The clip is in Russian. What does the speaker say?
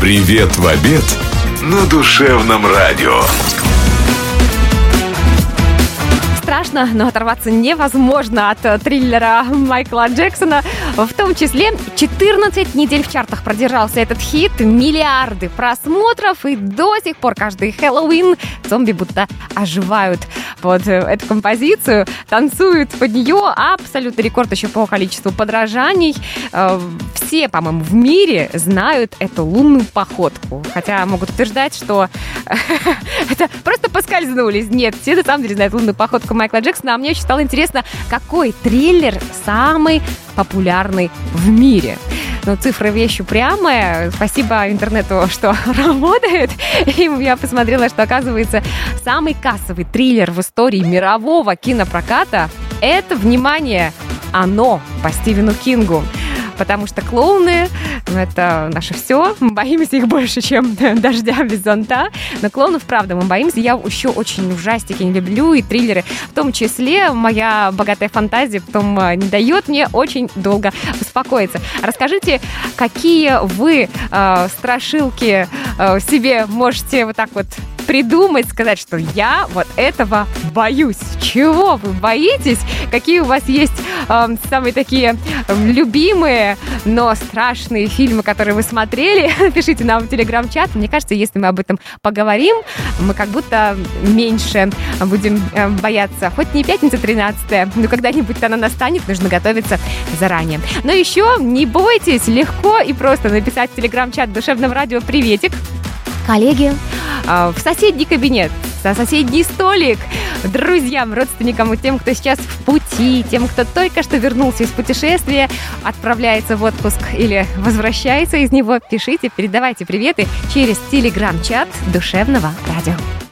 Привет в обед на Душевном радио. Страшно, но оторваться невозможно от триллера Майкла Джексона. В том числе 14 недель в чартах продержался этот хит, миллиарды просмотров, и до сих пор каждый Хэллоуин зомби будто оживают под эту композицию, танцуют под нее. Абсолютный рекорд еще по количеству подражаний. Все, по-моему, в мире знают эту лунную походку. Хотя могут утверждать, что это просто поскользнулись. Нет, все на самом деле знают лунную походку Майкла Джексона. А мне очень стало интересно, какой триллер самый популярный в мире. Но цифры вещь упрямая. Спасибо интернету, что работает. И я посмотрела, что, оказывается, самый кассовый триллер в истории мирового кинопроката — это, внимание, «Оно» по Стивену Кингу. Потому что клоуны — это наше все. Мы боимся их больше, чем дождя без зонта. Но клоунов, правда, мы боимся. Я еще очень ужастики не люблю, и триллеры. В том числе моя богатая фантазия потом не дает мне очень долго успокоиться. Расскажите, какие вы страшилки себе можете вот так вот придумать, сказать, что я вот этого боюсь. Чего вы боитесь? Какие у вас есть самые такие любимые, но страшные фильмы, которые вы смотрели? Пишите нам в телеграм-чат. Мне кажется, если мы об этом поговорим, мы как будто меньше будем бояться. Хоть не пятница 13-е, но когда-нибудь она настанет, нужно готовиться заранее. Но еще не бойтесь, легко и просто написать в телеграм-чат Душевного радио «Приветик» коллеге, в соседний кабинет, за соседний столик, друзьям, родственникам и тем, кто сейчас в пути, тем, кто только что вернулся из путешествия, отправляется в отпуск или возвращается из него. Пишите, передавайте приветы через телеграм-чат Душевного радио.